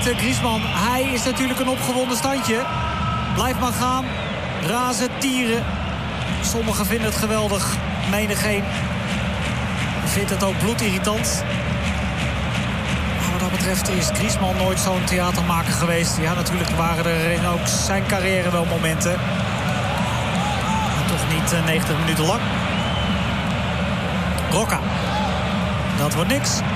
Griezmann. Hij is natuurlijk een opgewonden standje. Blijf maar gaan. Razen, tieren. Sommigen vinden het geweldig. Menigeen vindt het ook bloedirritant. Maar wat dat betreft is Griezmann nooit zo'n theatermaker geweest. Ja, natuurlijk waren er in ook zijn carrière wel momenten. Maar toch niet 90 minuten lang. Rocca. Dat wordt niks.